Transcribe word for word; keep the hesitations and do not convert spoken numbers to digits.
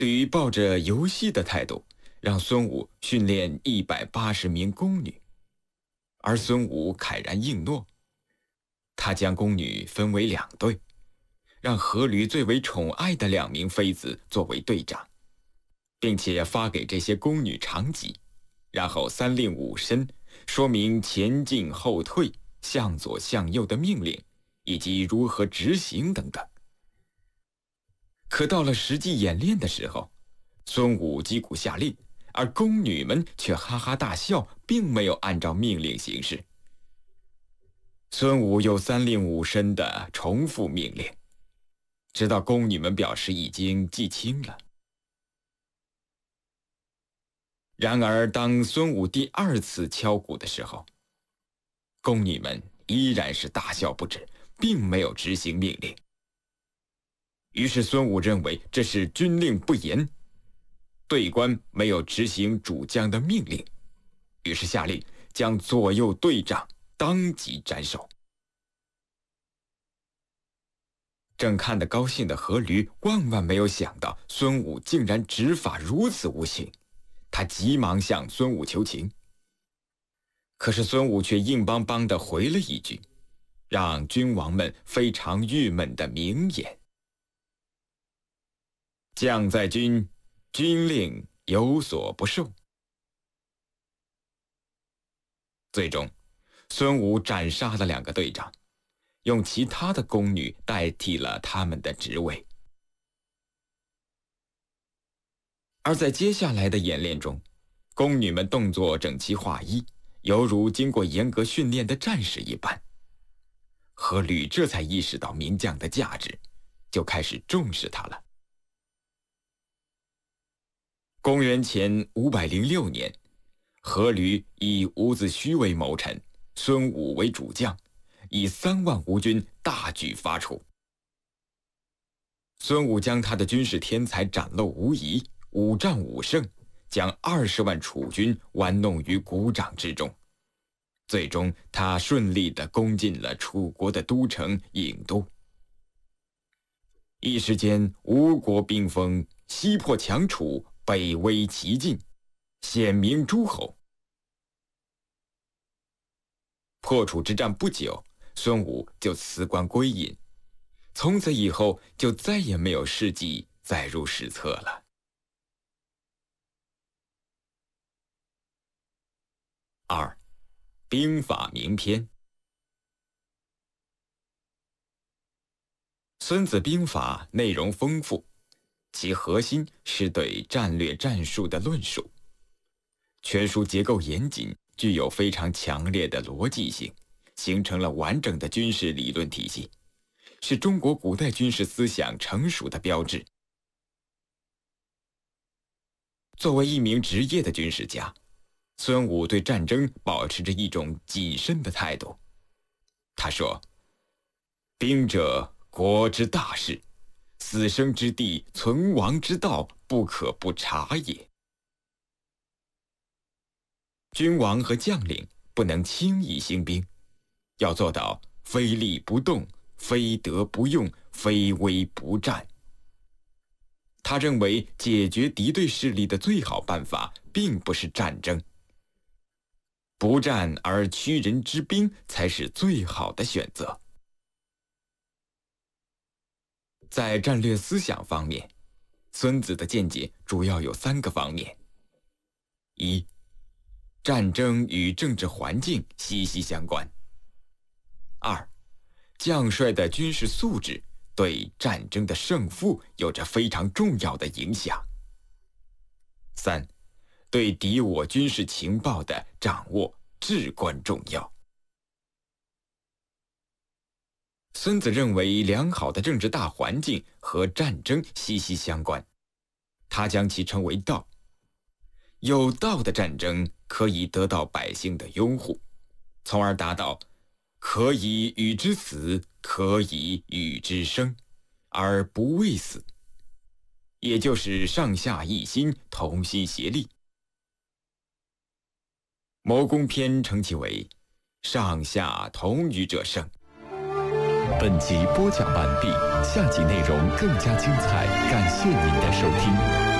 吕抱着游戏的态度，让孙武训练一百八十名宫女，而孙武慨然应诺。他将宫女分为两队，让阖闾最为宠爱的两名妃子作为队长，并且发给这些宫女长戟，然后三令五申，说明前进后退、向左向右的命令，以及如何执行等等。可到了实际演练的时候，孙武击鼓下令，而宫女们却哈哈大笑，并没有按照命令行事。孙武又三令五申地重复命令，直到宫女们表示已经记清了。然而当孙武第二次敲鼓的时候，宫女们依然是大笑不止，并没有执行命令。于是孙武认为这是军令不严，队官没有执行主将的命令，于是下令将左右队长当即斩首。正看得高兴的阖闾万万没有想到孙武竟然执法如此无情，他急忙向孙武求情。可是孙武却硬邦邦地回了一句，让君王们非常郁闷的名言：将在军，军令有所不受。最终，孙武斩杀了两个队长，用其他的宫女代替了他们的职位。而在接下来的演练中，宫女们动作整齐划一，犹如经过严格训练的战士一般。阖闾这才意识到名将的价值，就开始重视他了。公元前五百零六年，阖闾以伍子胥为谋臣，孙武为主将，以三万吴军大举伐楚。孙武将他的军事天才展露无遗，五战五胜，将二十万楚军玩弄于股掌之中。最终他顺利地攻进了楚国的都城郢都。一时间吴国兵锋，西破强楚，北威齐晋，显明诸侯。破楚之战不久，孙武就辞官归隐，从此以后就再也没有事迹载入史册了。二，兵法名篇。孙子兵法内容丰富，其核心是对战略战术的论述。全书结构严谨，具有非常强烈的逻辑性，形成了完整的军事理论体系，是中国古代军事思想成熟的标志。作为一名职业的军事家，孙武对战争保持着一种谨慎的态度。他说：“兵者，国之大事，死生之地，存亡之道，不可不察也。君王和将领不能轻易兴兵，要做到非利不动，非德不用，非威不战。”他认为解决敌对势力的最好办法并不是战争，不战而屈人之兵才是最好的选择。在战略思想方面，孙子的见解主要有三个方面：一、战争与政治环境息息相关；二、将帅的军事素质对战争的胜负有着非常重要的影响；三、对敌我军事情报的掌握至关重要。孙子认为良好的政治大环境和战争息息相关，他将其称为道。有道的战争可以得到百姓的拥护，从而达到可以与之死，可以与之生，而不畏死，也就是上下一心，同心协力。谋攻篇称其为上下同于者胜。 本集播讲完毕，下集内容更加精彩，感谢您的收听。